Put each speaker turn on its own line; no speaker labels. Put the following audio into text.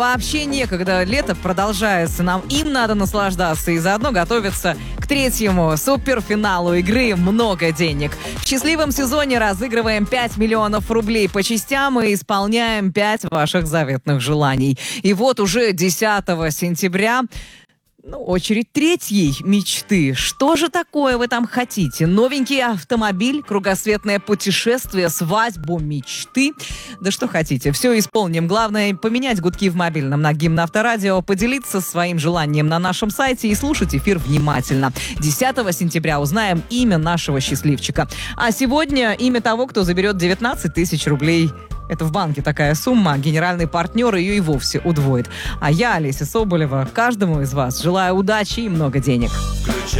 Вообще некогда, лето продолжается, им надо наслаждаться и заодно готовиться к третьему суперфиналу игры «Много денег». В счастливом сезоне разыгрываем 5 миллионов рублей по частям и исполняем 5 ваших заветных желаний. И вот уже 10 сентября... очередь третьей мечты. Что же такое вы там хотите? Новенький автомобиль, кругосветное путешествие, свадьбу мечты? Да что хотите, все исполним. Главное, поменять гудки в мобильном на гимн Авторадио, поделиться своим желанием на нашем сайте и слушать эфир внимательно. 10 сентября узнаем имя нашего счастливчика. А сегодня имя того, кто заберет 19 тысяч рублей. Это в банке такая сумма, генеральный партнер ее и вовсе удвоит. А я, Олеся Соболева, каждому из вас желаю удачи и много денег.